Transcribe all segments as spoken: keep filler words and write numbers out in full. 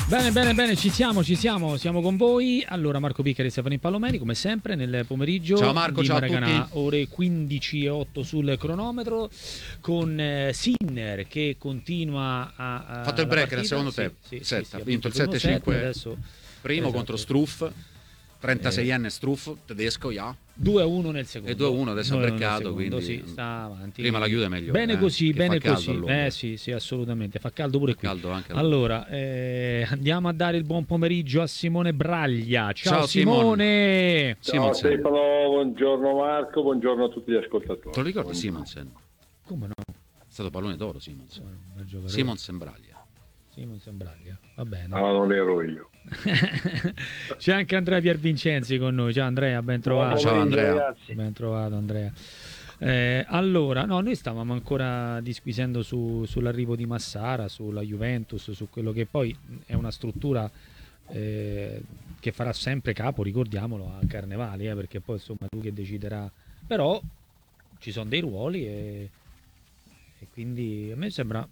Bene, bene, bene, ci siamo, ci siamo, siamo con voi. Allora, Marco Piccari e Stefano Palomeni, come sempre, nel pomeriggio. Ciao Marco, di ciao Maracanà, a tutti. ore quindici e otto sul cronometro, con eh, Sinner che continua a... a Ha fatto il break nel secondo sì, tempo. sì, Set, sì, sì, ha vinto il il primo sette cinque. set, adesso, Primo esatto, contro Struff, trentaseienne Struff, tedesco, ja. due a uno nel secondo. E due a uno adesso ha breccato, quindi sì, sta avanti. prima la chiude meglio. Bene eh, così, bene così. Eh sì, sì, assolutamente. Fa caldo pure Fa qui. caldo anche allora, eh, andiamo a dare il buon pomeriggio a Simone Braglia. Ciao, Ciao Simone. Simon. Ciao Stefano, buongiorno Marco, buongiorno a tutti gli ascoltatori. Te lo ricordi Simonsen? Come no? È stato pallone d'oro Simonsen. Oh, Simonsen Braglia. Simonsen Braglia. Va bene. Ah, non ero io. C'è anche Andrea Piervincenzi con noi. Ciao Andrea, ben trovato. Ciao Andrea. Ragazzi. Ben trovato Andrea. Eh, allora, no, noi stavamo ancora disquisendo su, sull'arrivo di Massara, sulla Juventus, su quello che poi è una struttura eh, che farà sempre capo, ricordiamolo, a Carnevali, eh, perché poi insomma lui che deciderà. Però ci sono dei ruoli e, e quindi a me sembra...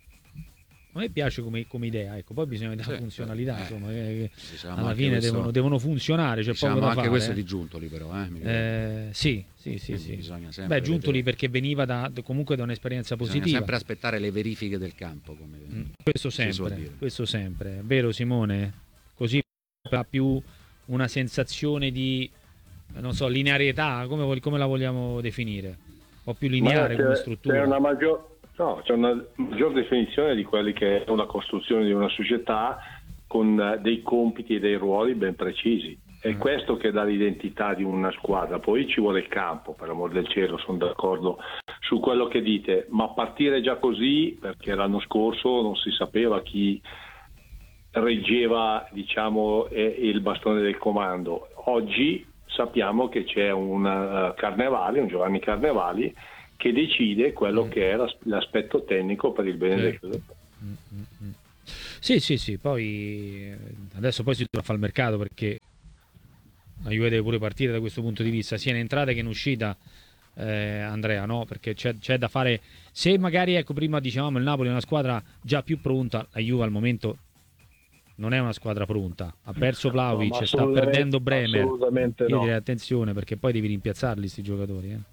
A me piace come, come idea, ecco, poi bisogna dare Sì, funzionalità, eh, insomma, che diciamo alla fine questo, devono, devono funzionare, c'è diciamo poco da anche fare. questo eh. è di Giuntoli però, eh, mi Eh, sì, sì, sì, sì. bisogna sempre Beh, Giuntoli vedere. perché veniva da, comunque da un'esperienza Bisogna positiva. sempre aspettare le verifiche del campo, come Mm, questo si suol sempre, dire. questo sempre. Vero Simone? Così ha più una sensazione di, non so, linearità, come, vol- come la vogliamo definire? O più lineare Ma come c'è, struttura? c'è una maggior, no, c'è una maggior definizione di quelli che è una costruzione di una società con eh, dei compiti e dei ruoli ben precisi. È Mm. questo che dà l'identità di una squadra. Poi ci vuole il campo, per amor del cielo, sono d'accordo su quello che dite, ma partire già così, perché l'anno scorso non si sapeva chi reggeva, diciamo, eh, il bastone del comando. Oggi sappiamo che c'è un uh, Carnevali, un Giovanni Carnevali, che decide quello Mm. che è l'as- l'aspetto tecnico per il bene Sì. del club. Mm, mm, mm. Sì, sì, sì, poi eh, adesso poi si dovrà fare il mercato perché la Juve deve pure partire da questo punto di vista, sia in entrata che in uscita, eh, Andrea, no? Perché c'è, c'è da fare. Se magari, ecco, prima dicevamo il Napoli è una squadra già più pronta, la Juve al momento non è una squadra pronta. Ha perso Vlahovic, No, ma sta assolutamente- perdendo Bremer. assolutamente Io no. direi attenzione perché poi devi rimpiazzarli sti giocatori, eh.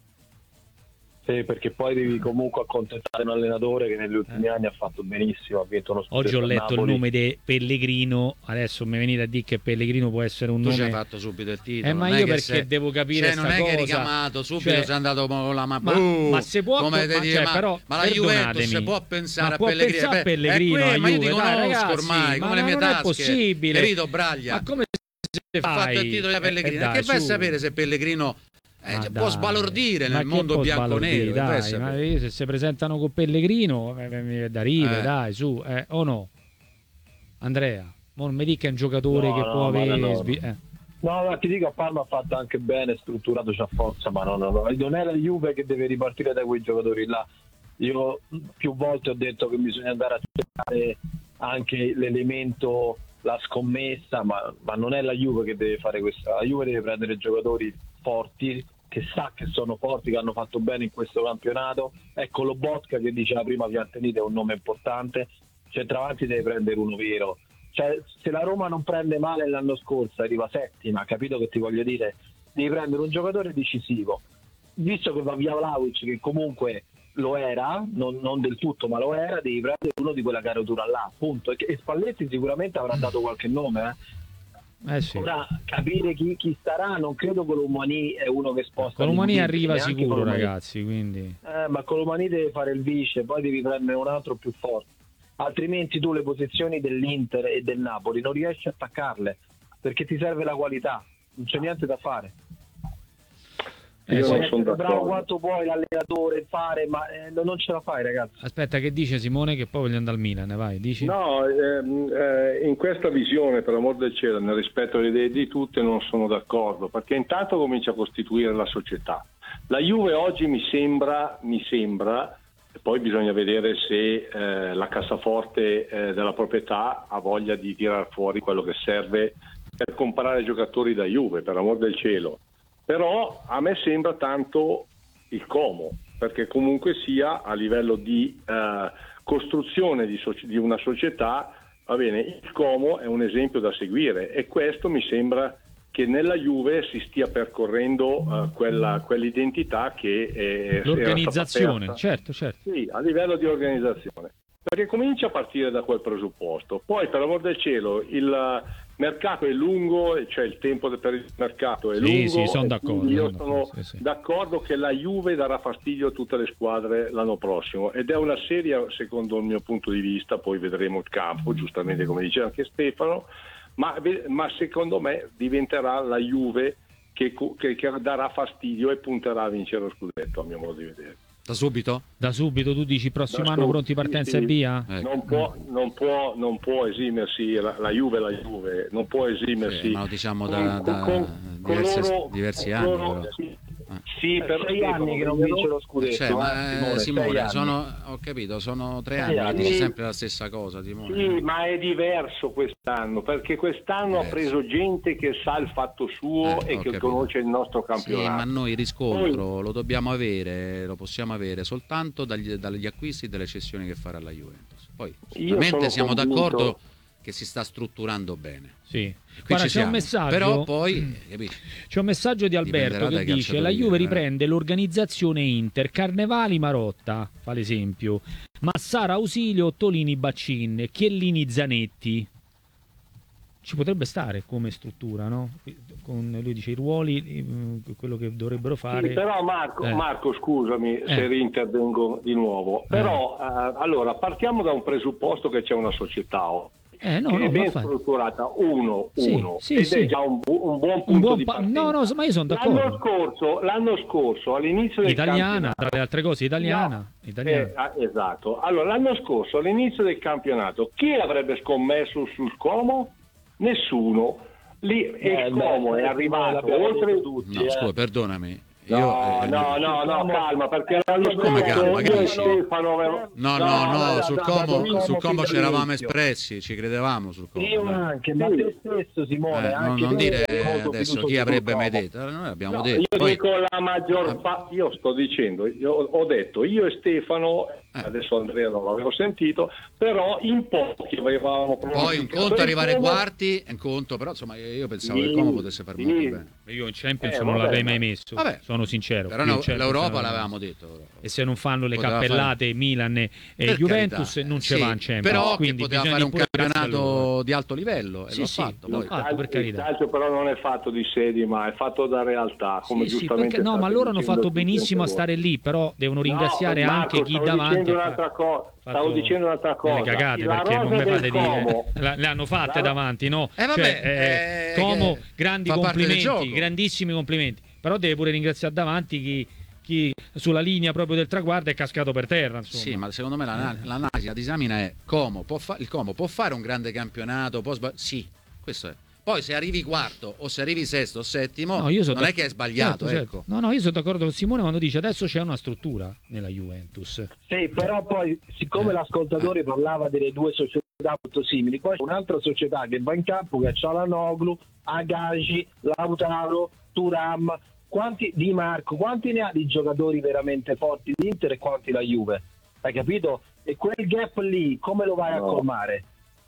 Sì, perché poi devi comunque accontentare un allenatore che negli ultimi Eh. anni ha fatto benissimo, ha vinto uno scudetto Oggi ho a letto il Napoli. nome di Pellegrino, adesso mi venite a dire che Pellegrino può essere un Tu ci hai nome... fatto subito il titolo. Eh, ma non è io che perché sei- devo capire cioè, sta non è che hai cosa. ricamato subito, Cioè, sei andato con la ma, ma, uh, ma se può, come ma, te dire, cioè, ma, però, ma la Juventus perdonatemi, può pensare ma a può Pellegrino, pensare a Beh, Pellegrino, è que- la ma io ti Juve, dai, conosco ragazzi, ormai ma come le non mie è tasche, possibile. capito Braglia? Ma come se Ha fai? fatto il titolo di Eh, Pellegrino, eh, e dai, che vai a su. sapere se Pellegrino eh, Ma cioè, dai, può sbalordire ma nel che mondo può bianco-nero, sbalordire, che vai a dai, sapere? ma io se si presentano con Pellegrino eh, mi viene da ridere, Eh. dai, su, eh, o no? Andrea, non mi dica che è un giocatore No, che no, può ma avere... no, no. svi- eh. No, no, ti dico, a Parma ha fatto anche bene, strutturato, c'ha forza, ma no, no, no. Non è la Juve che deve ripartire da quei giocatori là. Io più volte ho detto che bisogna andare a cercare anche l'elemento, la scommessa, ma, ma non è la Juve che deve fare questa. La Juve deve prendere giocatori forti, che sa che sono forti, che hanno fatto bene in questo campionato. Ecco, Lobotka che diceva prima Piattenite è un nome importante, centravanti deve prendere uno vero. Cioè, se la Roma non prende male l'anno scorso, arriva settima, capito che ti voglio dire? Devi prendere un giocatore decisivo. Visto che va via Vlahovic, che comunque lo era, non, non del tutto, ma lo era, devi prendere uno di quella caratura là, appunto. E, e Spalletti sicuramente avrà dato qualche nome, eh. Eh sì. Ora, capire chi, chi starà, non credo che Colomani è uno che sposta. Colomani l'indirizzo, arriva neanche sicuro, Colomani. ragazzi, quindi... Eh, ma Colomani deve fare il vice, poi devi prendere un altro più forte. Altrimenti tu le posizioni dell'Inter e del Napoli non riesci a attaccarle, perché ti serve la qualità, non c'è niente da fare. Eh, Io sì. non Puoi sono essere bravo d'accordo. quanto puoi l'allenatore fare, ma eh, non non ce la fai, ragazzi. Aspetta, che dice Simone che poi voglio andare al Milan, vai, dici? No, ehm, eh, in questa visione, per amor del cielo, nel rispetto alle idee di tutte, non sono d'accordo, perché intanto comincia a costituire la società. La Juve oggi mi sembra, mi sembra, e poi bisogna vedere se eh, la cassaforte eh, della proprietà ha voglia di tirar fuori quello che serve per comprare giocatori da Juve, per amor del cielo. Però a me sembra tanto il Como, perché comunque sia a livello di eh, costruzione di, soci- di una società Va bene, il Como è un esempio da seguire e questo mi sembra che nella Juve si stia percorrendo uh, quella, quell'identità che è l'organizzazione, certo, certo. Sì, a livello di organizzazione. Perché comincia a partire da quel presupposto. Poi, per l'amor del cielo, il mercato è lungo, cioè il tempo per il mercato è sì, lungo. Sì, sono d'accordo. Io sono sono sì, sì. d'accordo che la Juve darà fastidio a tutte le squadre l'anno prossimo ed è una seria, secondo il mio punto di vista, poi vedremo il campo, giustamente come diceva anche Stefano, ma, ma secondo me diventerà la Juve che, che, che darà fastidio e punterà a vincere lo scudetto, a mio modo di vedere. Da subito? Da subito, tu dici prossimo Da anno subito, pronti partenza sì, e via? Ecco. Non può, non può, non può esimersi la, la Juve, la Juve non può esimersi. Sì, ma lo diciamo da, con, da con, diverse, con loro, diversi con anni. loro, Però. sì, Eh. sì, per sei anni che non vince lo scudetto. Cioè, ma, eh, Simone, Simone, sono, ho capito, sono tre anni, anni. che dici sempre la stessa cosa, Simone. Sì, ma è diverso quest'anno, perché quest'anno Diverso. ha preso gente che sa il fatto suo Eh, e ho che capito. conosce il nostro Sì, campionato. ma noi riscontro lo dobbiamo avere, lo possiamo avere soltanto dagli, dagli acquisti e dalle cessioni che farà la Juventus. Poi sicuramente siamo convinto... d'accordo che si sta strutturando bene. Sì. Qui Guarda, ci c'è siamo. un messaggio. Però poi capisci? C'è un messaggio di Alberto Dipenderà che dai dice: la calciatori Juve che- riprende l'organizzazione Inter, Carnevali Marotta, fa l'esempio, Massara Ausilio, Tolini Baccin, Chiellini Zanetti. Ci potrebbe stare come struttura, no? Con, lui dice i ruoli, eh, quello che dovrebbero fare. Sì, però Marco, Eh. Marco scusami Eh. se reintervengo di nuovo, però eh, allora partiamo da un presupposto che c'è una società oh, Eh, no, che no, è ben ma fa- strutturata, uno, Sì, uno, sì, ed sì. è già un, bu- un buon punto un buon di pa- partenza. no, no, ma io sono L'anno d'accordo. scorso, l'anno scorso, all'inizio del Italiana, campionato, tra le altre cose, italiana. No, italiana. eh, ah, esatto. Allora, l'anno scorso, all'inizio del campionato, chi avrebbe scommesso sul Como? Nessuno. Lì Eh, il Como beh, è arrivato l'abbiamo oltre detto tutti, No, eh. scusa, perdonami. No, Io, eh, no, no, no, calma, perché l'anno Come scorso calma, che io e dici? Stefano avevo- No, no, No, no, no, sul da- da- Como, da- sul Como da- ci eravamo da- espressi, ci credevamo sul Como. Io dai. anche, ma Sì. te stesso Simone, Eh, non, anche non tu dire hai molto adesso fiducia chi sul avrebbe mai Como. detto. Noi abbiamo No, detto. io Poi, dico la maggior pa- io sto dicendo, io ho detto io e Stefano, Eh. adesso Andrea non l'avevo sentito, però in pochi avevamo poi un pronosticato conto il arrivare ai Como. quarti, un conto, però insomma io pensavo che il Sì, Como potesse far molto sì. bene. Io in Champions Eh, non vabbè, l'avrei mai ma- messo, Vabbè. sono sincero. Però Io in no, Champions l'Europa non- l'avevamo detto. l'Europa. E se non fanno le Poteva cappellate Milan e e Per Juventus carità, non ci sì, va in Champions. però che quindi poteva bisogna fare un pure grazie a loro. campionato di alto livello e Sì, l'ha sì, fatto. l'ha Poi. fatto. Il per carità. calcio però non è fatto di sedi, ma è fatto da realtà, come Sì, sì, giustamente perché- no, ma state loro hanno dicendo fatto tutti benissimo a anche stare voi. lì, però devono ringraziare No, anche Marco, chi stavo davanti dicendo ha fa- un'altra cosa, stavo fatto dicendo un'altra cosa. delle cagate, La perché non rosa mi del fate dire Como- la- le hanno fatte la- davanti, no? Eh, vabbè, Cioè, eh, eh, Como, che grandi fa parte del complimenti, gioco. grandissimi complimenti, però deve pure ringraziare davanti chi, chi sulla linea proprio del traguardo è cascato per terra, insomma. Sì, ma secondo me l'ana- l'analisi, la disamina è Como può fa- il Como può fare un grande campionato, può sba- sì, questo è. Poi se arrivi quarto o se arrivi sesto o settimo, No, io sono non è d'ac- che è sbagliato, certo, ecco. certo. No, no, io sono d'accordo con Simone quando dice adesso c'è una struttura nella Juventus. Sì, però poi siccome Eh. l'ascoltatore parlava delle due società molto simili, poi c'è un'altra società che va in campo che ha Cialanoglu, Agagi, Lautaro, Thuram, quanti Di Marco, quanti ne ha di giocatori veramente forti l'Inter e quanti la Juve? Hai capito? E quel gap lì come lo vai a No. colmare?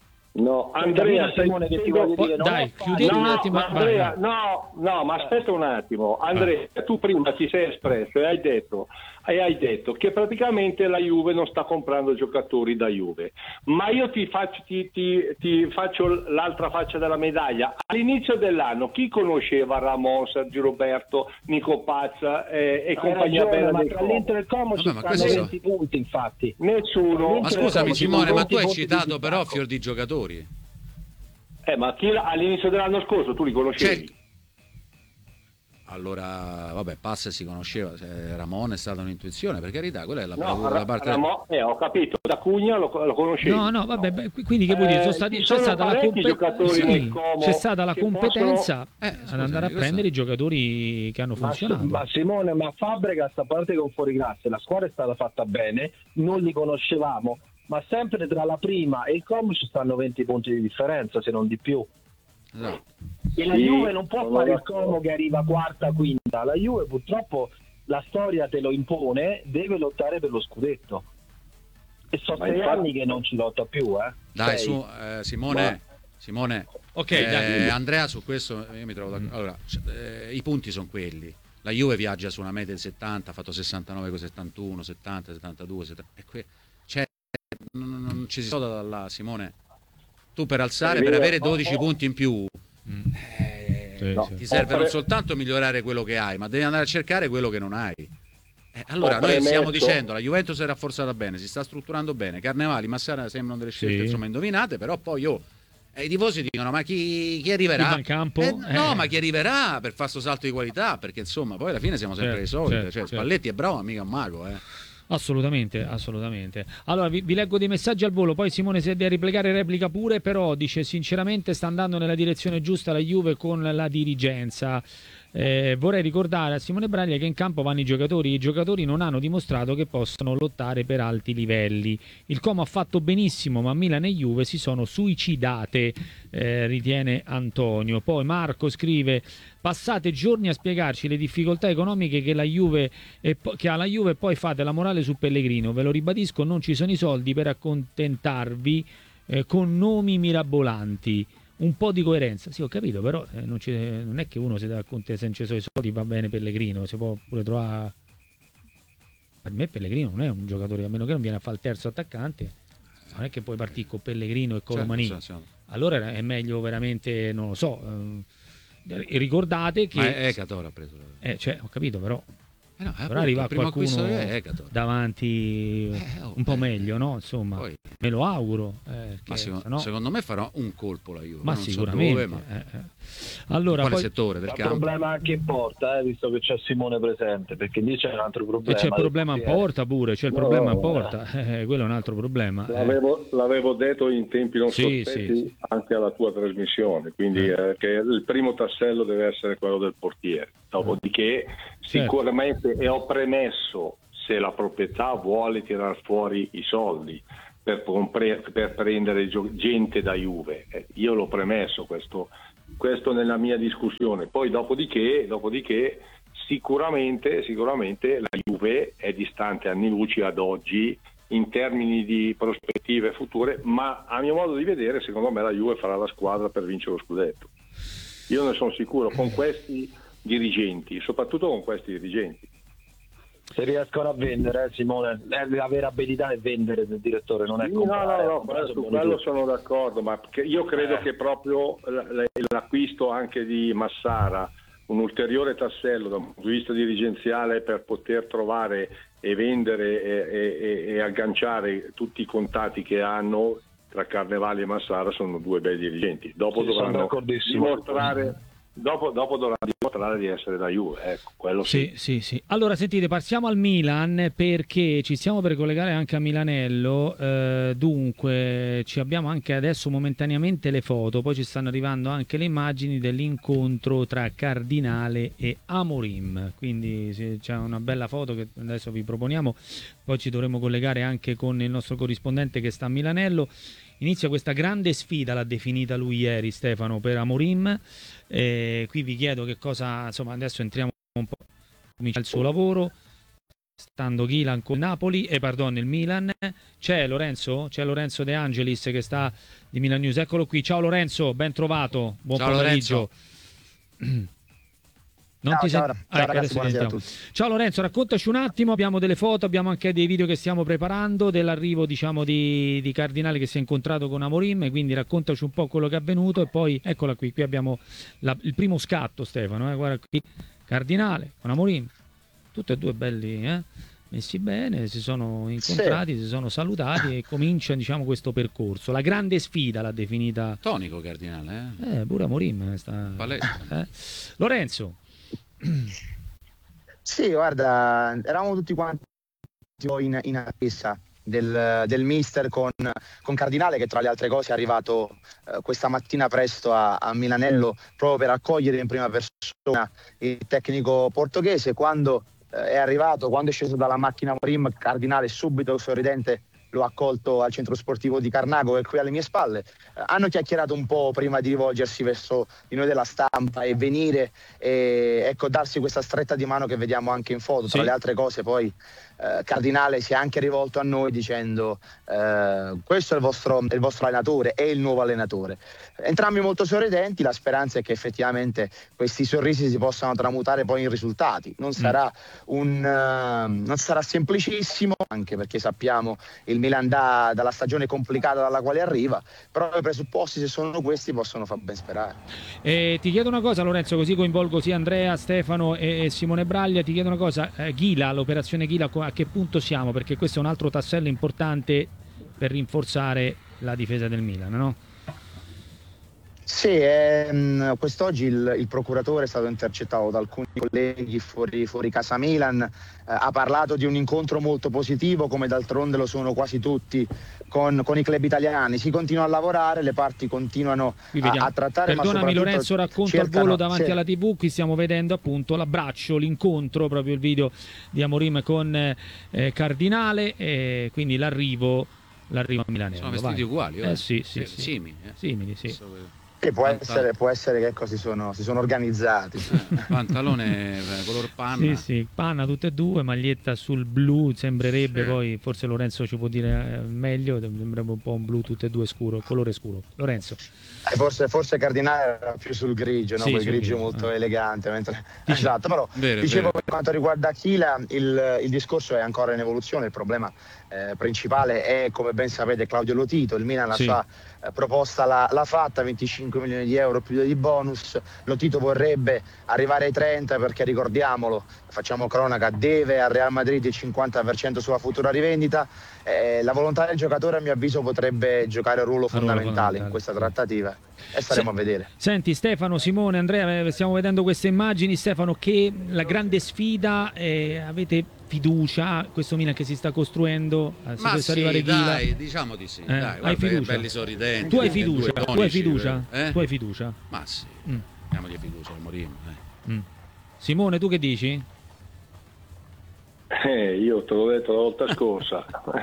No, Hai Andrea, capito, Simone, che ti voglio Poi- dire? Non dai, è facile. chiudete no, un attimo, ma vai, Andrea, vai. no, no, ma aspetta un attimo, Andrea, tu prima ti sei espresso e hai detto, e hai detto che praticamente la Juve non sta comprando giocatori da Juve, ma io ti faccio, ti, ti, ti faccio l'altra faccia della medaglia. All'inizio dell'anno chi conosceva Ramon, Sergio Roberto, Nico Pazza eh, e Hai compagnia ragione, bella ma del tra Como? l'Inter e il Como ci Vabbè, ma stanno questi sono- venti punti, infatti. Nessuno. Ma Inter- scusami Come Simone, ci ma sono tu hai venti citato punti di però distacco. fior di giocatori. Eh, ma chi all'inizio dell'anno scorso tu li conoscevi? Cioè, allora, vabbè, Passa si conosceva, eh, Ramon è stata un'intuizione, per carità, quella è la No, bravura Ra- da parte Ramo- eh, ho capito, da Cugna lo, lo conoscevi. No, no, vabbè, beh, quindi che vuol dire? Sono Eh, stati- ci c'è sono stata la parecchi compe- giocatori sì, nel Como c'è stata la che competenza Eh, ad scusami, andare a questo- prendere i giocatori che hanno Ma, funzionato. ma Simone, ma Fabregas a parte con fuori classe, la squadra è stata fatta bene, non li conoscevamo, ma sempre tra la prima e il Com ci stanno venti punti di differenza, se non di più. Esatto. E la Sì, Juve non può sono fare il d'accordo. Como che arriva quarta, quinta. La Juve purtroppo la storia te lo impone, deve lottare per lo scudetto. E sono Ma sei infatti- anni che non ci lotta più, eh. Dai, Sei. su, eh, Simone, Simone. Ok, eh, dai. Andrea, su questo io mi trovo d'accordo. Allora, eh, i punti sono quelli. La Juve viaggia su una media del settanta, ha fatto sessantanove con settantuno, settanta, settantadue, settanta. E que- cioè, non, non ci si soda da là, Simone. Tu per alzare, È per vero. avere dodici Oh, oh. punti in più, Mm. eh, Sì, No. sì. ti serve Ho non pre- soltanto migliorare quello che hai, ma devi andare a cercare quello che non hai. Eh, allora, Ho noi stiamo premesso- dicendo la Juventus è rafforzata bene, si sta strutturando bene. Carnevali, Massara sembrano delle scelte Sì. insomma indovinate, però poi io. E i tifosi dicono: ma chi, chi arriverà? Chi va in campo? Eh, no, Eh. ma chi arriverà per fare sto salto di qualità? Perché insomma, poi alla fine siamo sempre Certo, i soliti. certo, cioè, certo. Spalletti è bravo, ma mica un mago, eh. Assolutamente, assolutamente. Allora vi, vi leggo dei messaggi al volo, poi Simone se deve replicare replica pure, però dice sinceramente sta andando nella direzione giusta la Juve con la dirigenza. Eh, vorrei ricordare a Simone Braglia che in campo vanno i giocatori, i giocatori non hanno dimostrato che possono lottare per alti livelli. Il Como ha fatto benissimo, ma Milan e Juve si sono suicidate, eh, ritiene Antonio. Poi Marco scrive: passate giorni a spiegarci le difficoltà economiche che, la Juve e po- che ha la Juve e poi fate la morale su Pellegrino. Ve lo ribadisco, non ci sono i soldi per accontentarvi eh, con nomi mirabolanti. Un po' di coerenza, sì, ho capito, però eh, non, ci- non è che uno si dà conto se non ci sono i soldi va bene Pellegrino, si può pure trovare. Per me Pellegrino non è un giocatore, a meno che non viene a fare il terzo attaccante, non è che puoi partire con Pellegrino e Colomani. Certo, sì, sì. Allora è meglio veramente, non lo so. eh, ricordate che. Ma è Ecator ha preso. Eh, cioè, ho capito, però. Eh no, Però arriva il primo acquisto qualcuno che è Ecator. davanti Eh, oh, un po' eh. meglio, no? Insomma, Poi- me lo auguro. eh, Ma che, secondo, sennò- secondo me farà un colpo la Juve. ma non so sicuramente. dove, ma eh, eh. Allora, quale poi, settore del Il campo? problema anche in porta, eh, visto che c'è Simone presente, perché lì c'è un altro e problema. c'è il problema in porta pure, c'è il No, problema no, in porta, eh, quello è un altro problema. eh. L'avevo, l'avevo detto in tempi non Sì, sospetti sì, sì. anche alla tua trasmissione, quindi eh, che il primo tassello deve essere quello del portiere. Dopodiché Certo. sicuramente, e ho premesso, se la proprietà vuole tirar fuori i soldi per, compre- per prendere gio- gente da Juve, eh, io l'ho premesso questo, questo nella mia discussione. Poi dopodiché, dopodiché sicuramente, sicuramente la Juve è distante anni luci ad oggi in termini di prospettive future, ma a mio modo di vedere secondo me la Juve farà la squadra per vincere lo scudetto. Io ne sono sicuro, con questi dirigenti, soprattutto con questi dirigenti. Se riescono a vendere, eh, Simone, eh, la vera abilità è vendere del direttore, non è Sì, no, comprare. no, no, Comprare su sono quello tutti. sono d'accordo, ma che- io credo Eh. che proprio l- l- l'acquisto anche di Massara, un ulteriore tassello da un punto di vista dirigenziale per poter trovare e vendere e, e- e agganciare tutti i contatti che hanno tra Carnevali e Massara, sono due bei dirigenti. Dopo Sì, sono dovranno d'accordissimo. dimostrare, dopo, dopo dovranno dimostrare di essere da Juve, ecco, quello sì. Sì, sì, sì. Allora, sentite, passiamo al Milan perché ci stiamo per collegare anche a Milanello. eh, dunque, ci abbiamo anche adesso momentaneamente le foto, poi ci stanno arrivando anche le immagini dell'incontro tra Cardinale e Amorim. Quindi sì, c'è una bella foto che adesso vi proponiamo, poi ci dovremo collegare anche con il nostro corrispondente che sta a Milanello. Inizia questa grande sfida, l'ha definita lui ieri Stefano, per Amorim. Eh, qui vi chiedo che cosa, insomma, adesso entriamo un po', comincia il suo lavoro, stando Ghilan con Napoli, e eh, pardon, il Milan. C'è Lorenzo? C'è Lorenzo De Angelis che sta di Milan News, eccolo qui. Ciao Lorenzo, ben trovato, buon Ciao, pomeriggio. Non Ciao, ti ciao, sen- ciao, Ah, ecco, ragazzi, adesso buonasera a sentiamo. tutti. Ciao Lorenzo, raccontaci un attimo, abbiamo delle foto, abbiamo anche dei video che stiamo preparando dell'arrivo, diciamo, di, di Cardinale che si è incontrato con Amorim, quindi raccontaci un po' quello che è avvenuto e poi eccola qui, qui abbiamo la- il primo scatto, Stefano, eh, guarda qui, Cardinale con Amorim, tutti e due belli, eh? Messi bene, si sono incontrati, si sono salutati e comincia, diciamo, questo percorso. La grande sfida l'ha definita Tonico Cardinale, eh? eh, pure Amorim sta... Palestra. eh. Lorenzo. Sì, guarda, eravamo tutti quanti in, in attesa del, del mister con, con Cardinale, che tra le altre cose è arrivato eh, questa mattina presto a, a Milanello proprio per accogliere in prima persona il tecnico portoghese. Quando eh, è arrivato, quando è sceso dalla macchina Amorim, Cardinale subito sorridente l'ho accolto al centro sportivo di Carnago, che è qui alle mie spalle. Eh, hanno chiacchierato un po' prima di rivolgersi verso di noi della stampa e venire e ecco, darsi questa stretta di mano che vediamo anche in foto. Tra Sì. le altre cose poi eh, Cardinale si è anche rivolto a noi dicendo eh, questo è il vostro, è il vostro allenatore, è il nuovo allenatore. Entrambi molto sorridenti, la speranza è che effettivamente questi sorrisi si possano tramutare poi in risultati. Non sarà un uh, non sarà semplicissimo, anche perché sappiamo il Milan da, dalla stagione complicata dalla quale arriva, però i presupposti, se sono questi, possono far ben sperare. Eh, ti chiedo una cosa, Lorenzo, così coinvolgo sia Andrea, Stefano e, e Simone Braglia. Ti chiedo una cosa, eh, Ghila, l'operazione Ghila, a che punto siamo? Perché questo è un altro tassello importante per rinforzare la difesa del Milan, no? Sì, ehm, quest'oggi il, il procuratore è stato intercettato da alcuni colleghi fuori, fuori casa Milan, eh, ha parlato di un incontro molto positivo, come d'altronde lo sono quasi tutti con, con i club italiani. Si continua a lavorare, le parti continuano a, a trattare. Perdonami ma Lorenzo, racconto cercano, al volo davanti sì. alla tivù, qui stiamo vedendo appunto l'abbraccio, l'incontro, proprio il video di Amorim con eh, Cardinale, e quindi l'arrivo l'arrivo a Milanello. Sono vestiti vai. uguali, Eh eh? sì, sì, sì. Simili, eh? Simili, sì. Che può essere, può essere che ecco, si, sono, si sono organizzati. Eh, pantalone color panna. Sì, sì, panna tutte e due, maglietta sul blu, sembrerebbe, Sì. poi forse Lorenzo ci può dire eh, meglio, sembrerebbe un po' un blu tutte e due scuro, colore scuro. Lorenzo. Eh, forse, forse Cardinale era più sul grigio, no? Sì, quel sul grigio grigio, molto eh. elegante. Mentre... Esatto, però Vero, dicevo, vero. per quanto riguarda Achila, il, il discorso è ancora in evoluzione. Il problema eh, principale è, come ben sapete, Claudio Lotito. Il Milan la Sì. sua eh, proposta l'ha, l'ha fatta, venticinque milioni di euro più di bonus. Lotito vorrebbe arrivare ai trenta perché, ricordiamolo, facciamo cronaca, deve al Real Madrid il cinquanta per cento sulla futura rivendita. Eh, la volontà del giocatore, a mio avviso, potrebbe giocare un ruolo fondamentale, fondamentale, in questa sì. trattativa e staremo Se- a vedere. Senti Stefano, Simone, Andrea, eh, stiamo vedendo queste immagini. Stefano, che la grande sfida, eh, avete fiducia, questo Milan che si sta costruendo, eh, se Ma dovesse sì, arrivare Ghila? dai, diciamo di sì. Eh, dai, hai guarda, fiducia? belli sorridenti. Tu hai tutti e fiducia? due Tu hai tonici, fiducia? eh? Tu hai fiducia? Ma sì, Mm. diamogli fiducia al Mourinho. eh. Mm. Simone, tu che dici? Eh, io te l'ho detto la volta scorsa.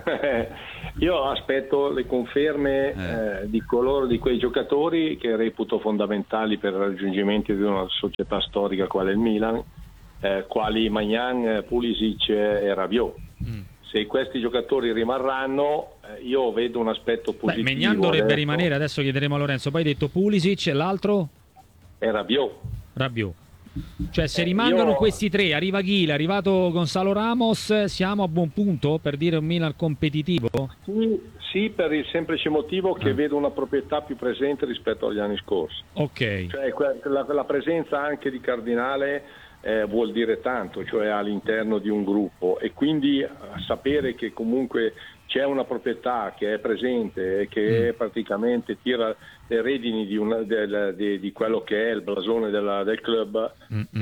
Io aspetto le conferme Eh. eh, di coloro, di quei giocatori che reputo fondamentali per il raggiungimento di una società storica quale il Milan, eh, quali Maignan, Pulisic e Rabiot. Mm. Se questi giocatori rimarranno, eh, io vedo un aspetto Beh, positivo. Maignan dovrebbe adesso. rimanere, adesso chiederemo a Lorenzo. Poi hai detto Pulisic e l'altro? E Rabiot. Rabiot. Cioè se Eh, rimangono io- questi tre, arriva Ghila, è arrivato Gonzalo Ramos, siamo a buon punto per dire un Milan competitivo? Sì, sì, per il semplice motivo che Ah. vedo una proprietà più presente rispetto agli anni scorsi. Ok. Cioè, que- la, la presenza anche di Cardinale eh, vuol dire tanto, cioè all'interno di un gruppo, e quindi eh, sapere che comunque c'è una proprietà che è presente e che Mm. praticamente tira le redini di, una- del- di- di quello che è il blasone della- del club Mm-mm.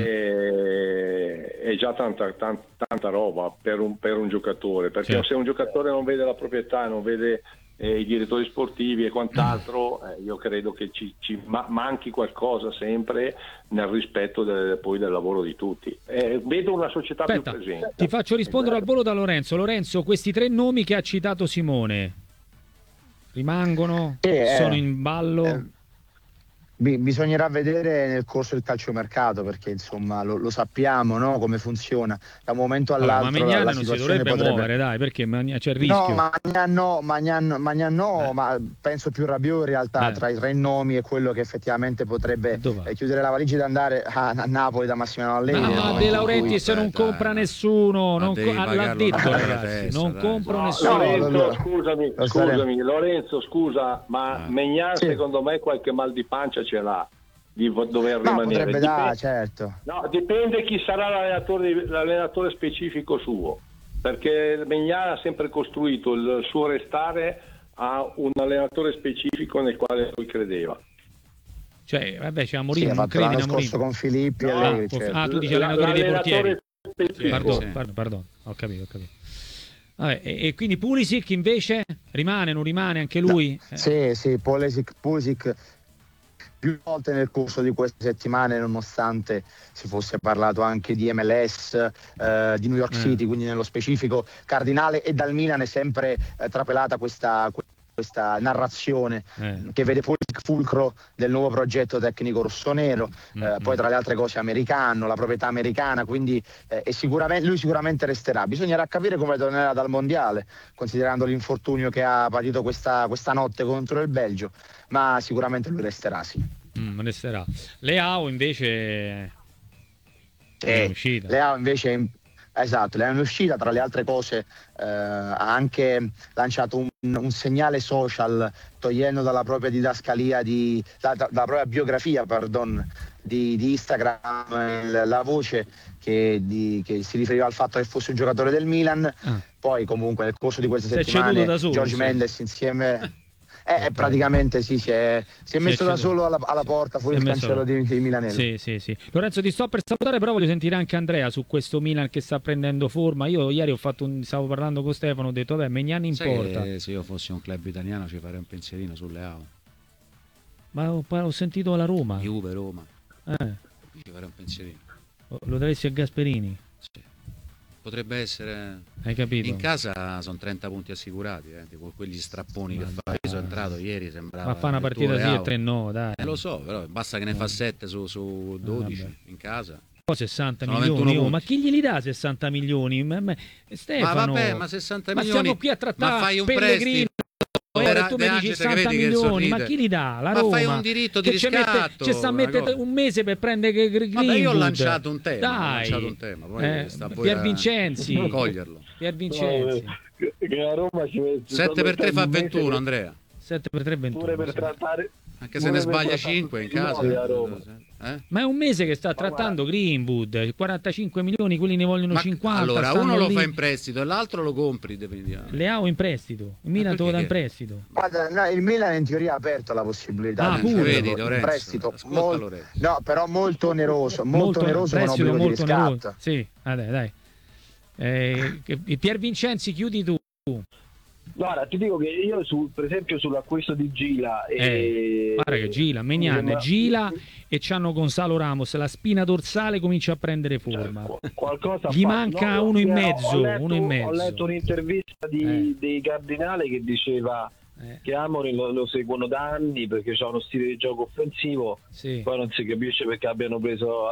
è, è già tanta, tanta, tanta roba per un, per un giocatore, perché Certo. se un giocatore non vede la proprietà, non vede eh, i direttori sportivi e quant'altro, eh, io credo che ci, ci ma- manchi qualcosa sempre nel rispetto del, poi del lavoro di tutti. Eh, vedo una società Aspetta, più presente. ti faccio rispondere al volo da Lorenzo. Lorenzo, questi tre nomi che ha citato Simone rimangono? Sì, eh, sono in ballo? eh, bi- bisognerà vedere nel corso del calciomercato, perché insomma lo, lo sappiamo, no? Come funziona da un momento Vabbè, all'altro. ma la, Maignan la non si situazione dovrebbe potrebbe... muovere, dai, perché Magna- c'è il rischio. No, Maignan no, Maignan, Maignan no, Eh. ma penso più Rabiot in realtà, Eh. tra i tre nomi è quello che effettivamente potrebbe Dove va? eh, chiudere la valigia ed andare a, a Napoli da Massimiliano Allegri. nel Ah, momento De in Laurentiis cui- non Dai, dai, compra dai. nessuno, Ma non devi co- l'ha pagarlo detto dalla ragazzi, testa, non dai. compro No, nessuno. Lorenzo, No, lo- scusami, lo scusami, saremo. Lorenzo, scusa, ma Ah. Maignan Sì. secondo me qualche mal di pancia ce l'ha di vo- dover No, rimanere. potrebbe Dipende- dare, certo. No, dipende chi sarà l'allenatore, l'allenatore specifico suo, perché Maignan ha sempre costruito il suo restare a un allenatore specifico nel quale lui credeva. Cioè, vabbè, c'è Sì, Amorim, ha non fatto credi in l'anno Amorim? scorso con Filippi e No, Allegri, ah, certo. ah, tu dici L- allenatore dei l'allenatore portieri. specifico. Pardon, sì. pardon, pardon, ho capito, ho capito. Vabbè, e, e quindi Pulisic invece rimane, non rimane anche lui? Eh, Sì, sì, Pulisic, Pulisic più volte nel corso di queste settimane, nonostante si fosse parlato anche di M L S, eh, di New York City, mm. quindi nello specifico Cardinale, e dal Milan è sempre eh, trapelata questa, questa narrazione eh. che vede poi il fulcro del nuovo progetto tecnico rossonero, mm-hmm. eh, poi tra le altre cose americano, la proprietà americana, quindi eh, e sicuramente, lui sicuramente resterà. Bisognerà capire come tornerà dal mondiale, considerando l'infortunio che ha patito questa, questa notte contro il Belgio, ma sicuramente lui resterà, sì. Mm, resterà. Leao invece sì, è uscita. Leao invece è Esatto, lei è uscita, tra le altre cose eh, ha anche lanciato un, un segnale social, togliendo dalla propria didascalia, di, da, da, dalla propria biografia pardon, di, di Instagram il, la voce che, di, che si riferiva al fatto che fosse un giocatore del Milan. Ah. Poi comunque nel corso di queste si settimane da solo, George sì. Mendes insieme... Eh, praticamente sì, si è, si è si messo è da solo alla, alla porta fuori il cancello di, di Milanello. Sì, sì, sì. Lorenzo, ti sto per salutare, però voglio sentire anche Andrea su questo Milan che sta prendendo forma. Io ieri ho fatto un, stavo parlando con Stefano, ho detto, vabbè, Maignan in Sai porta. Che se io fossi un club italiano ci farei un pensierino sulle Leao. Ma ho, ho sentito la Roma. Juve, Roma. Eh. Ci farei un pensierino. Lo daresti a Gasperini? Sì. Potrebbe essere. Hai capito? In casa sono trenta punti assicurati, eh, tipo quegli strapponi ma che fa. Io sono entrato ieri, sembrava. Ma fa una partita sì e tre no, dai. Eh, lo so, però basta che ne fa sette su, su dodici ah, in casa. Poi sessanta milioni, oh, ma chi glieli dà sessanta milioni? Ma, ma, Stefano, ma vabbè, ma sessanta ma milioni. Siamo qui a trattare ma fai un Pellegrini. Era, tu mi dici sessanta milioni, ma chi li dà? La ma Roma, fai un diritto di che riscatto, ci sta a mettere un mese per prendere Greenwood. Vabbè, io ho lanciato un tema, dai, ho lanciato un tema, poi eh, sta a voi Pier a Vincenzi, coglierlo. Pier Vincenzi. Che la Roma ci mette sette per tre fa ventuno, Andrea. sette per tre ventuno. Pure per trattare, anche se ne sbaglia cinque in casa. Eh? Ma è un mese che sta ma trattando guarda. Greenwood, quarantacinque milioni, quelli ne vogliono ma cinquanta. Allora, uno lo lì. fa in prestito e l'altro lo compri definitivamente. Leao in prestito, il Milan te lo dà in prestito. Guarda, no, il Milan in teoria ha aperto la possibilità ah, di vedi, in Lorenzo, prestito, Mol... no, però molto oneroso, molto, molto oneroso con obbligo molto di riscatto. Oneroso. Sì, ah, dai, dai. Eh, Pier Vincenzi, chiudi tu. Guarda, ti dico che io su, per esempio sull'acquisto di Gila e... eh, guarda che Gila, Maignan, ma... Gila e c'hanno Gonzalo Ramos, la spina dorsale comincia a prendere forma. Cioè, qualcosa gli fa... manca no, uno in mezzo, letto, uno in mezzo. Ho letto un'intervista di, eh. dei Cardinale che diceva eh. che Amorim lo, lo seguono da anni perché c'ha uno stile di gioco offensivo, sì. Poi non si capisce perché abbiano preso